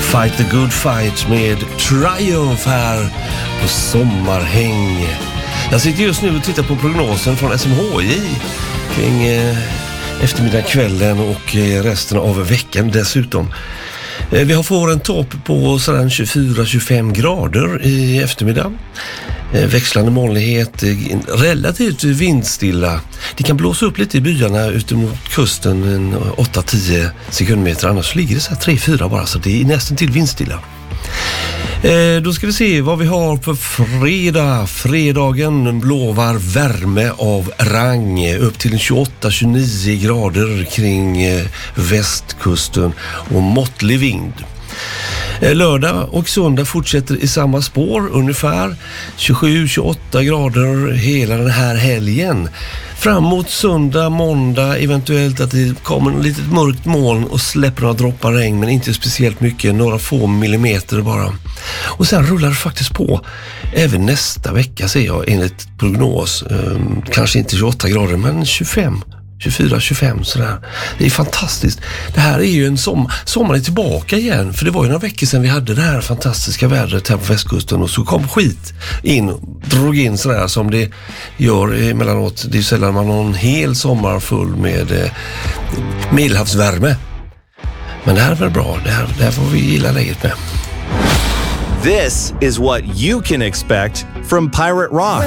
Fight the good fight med Triumph här på sommarhäng. Jag sitter just nu och tittar på prognosen från SMHI kring eftermiddagskvällen och resten av veckan dessutom. Vi får en topp på sådär 24-25 grader i eftermiddag. Växlande molnighet, relativt vindstilla. Det kan blåsa upp lite i byarna ute mot kusten 8-10 sekundmeter. Annars ligger det så här 3-4 bara, så det är nästan till vindstilla. Då ska vi se vad vi har på fredag. Fredagen lovar värme av rang upp till 28-29 grader kring västkusten och måttlig vind. Lördag och söndag fortsätter i samma spår, ungefär 27-28 grader hela den här helgen. Framåt söndag, måndag, eventuellt att det kommer en litet mörkt moln och släpper några droppar regn, men inte speciellt mycket, några få millimeter bara. Och sen rullar det faktiskt på även nästa vecka, ser jag, enligt prognos. Kanske inte 28 grader, men 24-25 sådär. Det är fantastiskt. Det här är ju en sommaren tillbaka igen, för det var ju några veckor sedan vi hade det här fantastiska vädret här på västkusten, och så kom skit drog in sådär som det gör emellanåt. Det är sällan man har en hel sommar full med medelhavsvärme. Men det här är väl bra. Det här får vi gilla läget med. This is what you can expect from Pirate Rock.